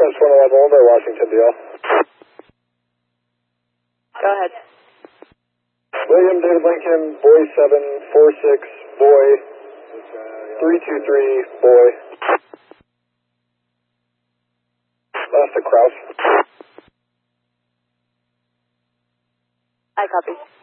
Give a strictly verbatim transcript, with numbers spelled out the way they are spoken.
Times one eleven, one by Washington, D L. Go ahead. William David Lincoln, boy seven four six, boy three two three, boy. That's the Kraus. I copy.